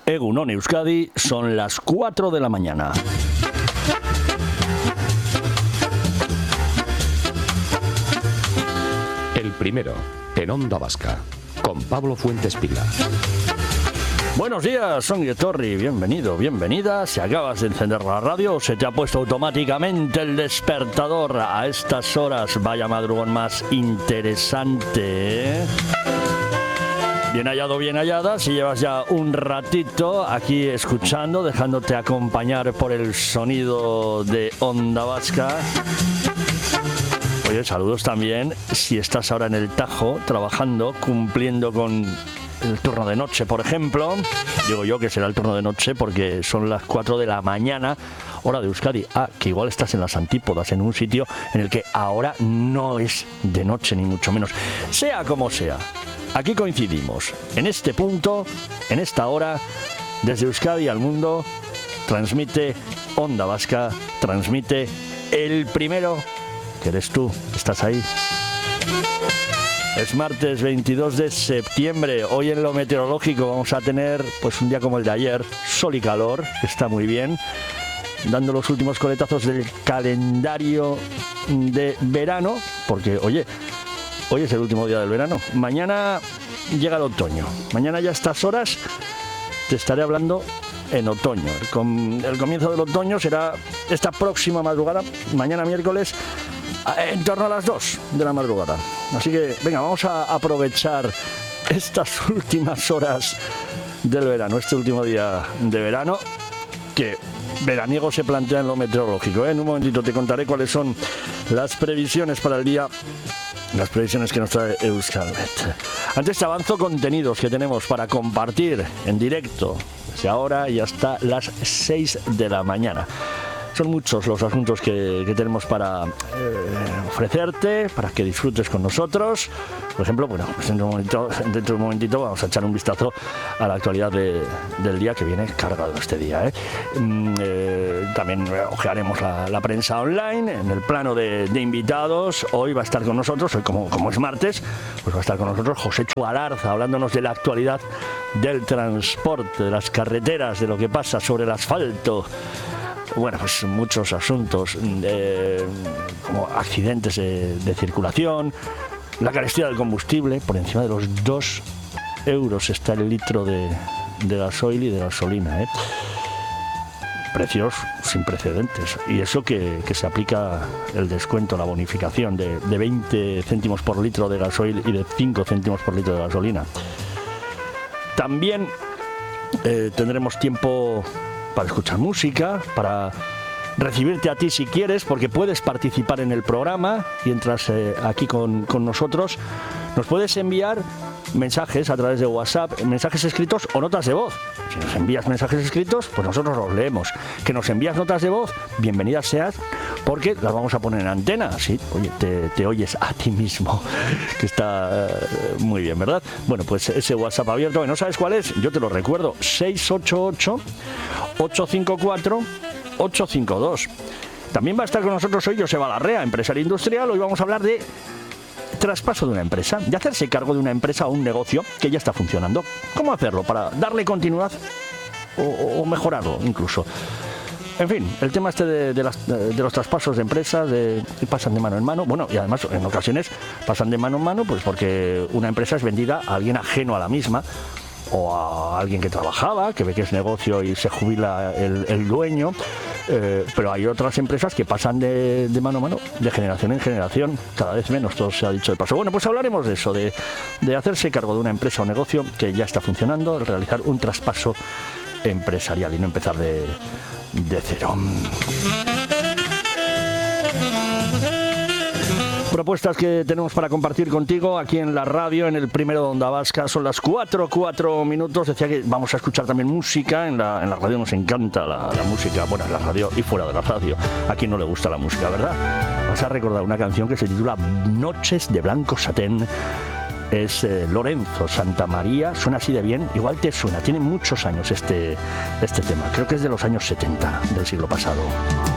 Egunon Euskadi, son las 4 de la mañana. El primero, en Onda Vasca, con Pablo Fuentes Pila. Buenos días, Songi Torri, bienvenido, bienvenida. Si acabas de encender la radio, se te ha puesto automáticamente el despertador a estas horas. Vaya madrugón más interesante, ¿eh? Bien hallado, bien hallada, si llevas ya un ratito aquí escuchando, dejándote acompañar por el sonido de Onda Vasca. Oye, saludos también si estás ahora en el Tajo, trabajando, cumpliendo con el turno de noche, por ejemplo. Digo yo que será el turno de noche porque son las 4 de la mañana, hora de Euskadi. Ah, que igual estás en las antípodas, en un sitio en el que ahora no es de noche, ni mucho menos. Sea como sea, aquí coincidimos. En este punto, en esta hora, desde Euskadi al mundo, transmite Onda Vasca, transmite el primero, que eres tú, estás ahí. Es martes 22 de septiembre. Hoy en lo meteorológico vamos a tener pues un día como el de ayer, sol y calor, que está muy bien, dando los últimos coletazos del calendario de verano, porque oye, hoy es el último día del verano. Mañana llega el otoño. Mañana ya a estas horas te estaré hablando en otoño. El comienzo del otoño será esta próxima madrugada, mañana miércoles, en torno a las 2 de la madrugada. Así que, venga, vamos a aprovechar estas últimas horas del verano, este último día de verano, que veraniego se plantea en lo meteorológico, ¿eh? En un momentito te contaré cuáles son las previsiones para el día, las previsiones que nos trae Euskalmet. Antes te avanzo contenidos que tenemos para compartir en directo desde ahora y hasta las 6 de la mañana. Son muchos los asuntos que tenemos para ofrecerte, para que disfrutes con nosotros. Por ejemplo, bueno, pues dentro de un momentito vamos a echar un vistazo a la actualidad del día, que viene cargado este día, ¿eh? También ojearemos la prensa online. En el plano de invitados, hoy va a estar con nosotros, hoy como es martes, pues va a estar con nosotros José Chualarza, hablándonos de la actualidad del transporte, de las carreteras, de lo que pasa sobre el asfalto. Bueno, pues muchos asuntos, como accidentes de circulación, la carestía del combustible. Por encima de los 2 euros está el litro de gasoil y de gasolina, ¿eh? Precios sin precedentes. Y eso que se aplica el descuento, la bonificación de 20 céntimos por litro de gasoil y de 5 céntimos por litro de gasolina. También tendremos tiempo para escuchar música, para recibirte a ti si quieres, porque puedes participar en el programa y entras aquí con nosotros. Nos puedes enviar mensajes a través de WhatsApp, mensajes escritos o notas de voz. Si nos envías mensajes escritos, pues nosotros los leemos. Que nos envías notas de voz, bienvenidas seas, porque las vamos a poner en antena. Así, oye, te oyes a ti mismo, que está muy bien, ¿verdad? Bueno, pues ese WhatsApp abierto, que no sabes cuál es, yo te lo recuerdo, 688-854-852. También va a estar con nosotros hoy Joseba Larrea, empresario industrial. Hoy vamos a hablar de traspaso de una empresa, de hacerse cargo de una empresa o un negocio que ya está funcionando. ¿Cómo hacerlo para darle continuidad o mejorarlo incluso? En fin, el tema este de los traspasos de empresas, que pasan de mano en mano. Bueno, y además en ocasiones pasan de mano en mano pues porque una empresa es vendida a alguien ajeno a la misma, o a alguien que trabajaba, que ve que es negocio y se jubila el dueño. Pero hay otras empresas que pasan de mano a mano, de generación en generación, cada vez menos, todo se ha dicho de paso. Bueno, pues hablaremos de eso, de hacerse cargo de una empresa o negocio que ya está funcionando, realizar un traspaso empresarial y no empezar de cero. Propuestas que tenemos para compartir contigo aquí en la radio, en el primero de Onda Vasca. Son las 4 minutos. Decía que vamos a escuchar también música. En la radio nos encanta la música. Bueno, en la radio y fuera de la radio. A quien no le gusta la música, ¿verdad? Vas a recordar una canción que se titula Noches de Blanco Satén. Es Lorenzo Santamaría. Suena así de bien. Igual te suena. Tiene muchos años este tema. Creo que es de los años 70 del siglo pasado.